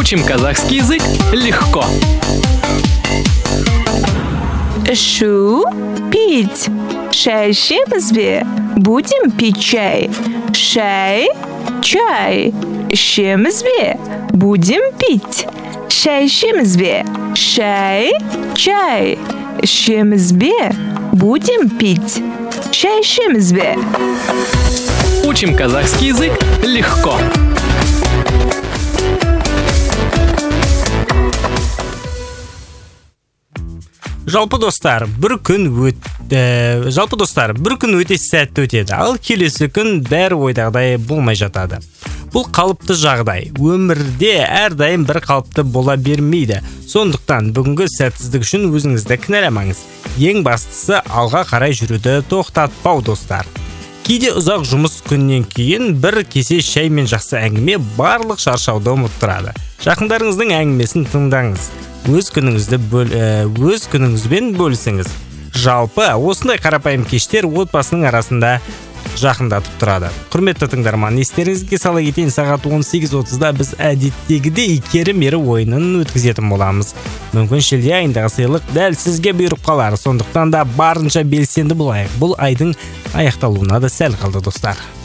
Учим казахский язык легко. Шу пить. Шай ішеміз бе? Будем пить чай. Шай, чай. Ішеміз бе? Будем пить. Шай ішеміз бе? Шай, чай. Ішеміз бе? Будем пить. Шай ішеміз бе? Учим казахский язык легко. Жалпы достар, бір күн өте сәтті өтеді, ал келесі күн бәрі ойдағыдай болмай жатады. Бұл қалыпты жағдай. Өмірде әрдайым бір қалыпты бола бермейді. Сондықтан бүгінгі сәтсіздік үшін өзіңізді кінәламаңыз. Ең бастысы алға қарай жүруді тоқтатпау достар. Кейде ұзақ жұмыс күннен кейін бір кесе шай мен жақсы әңгіме барлық шаршауды ұмыттырады. Жақындарыңыздың әңгімесін тыңдаңыз. Өз күніңізбен бөлісіңіз. Жалпы, осындай қарапайым кештер отбасының арасында жақындатып тұрады. Құрметті тыңдарман, естеріңізге сала кетейін, сағат 18:30-да біз әдеттегідей икері-мері ойынын өткізетін боламыз. Мүмкін шілде айындағы сыйлық дәл сізге бұйырып қалар. Сондықтан да барынша белсенді болайық. Бұл айдың аяқталуына да сәл қалды достар.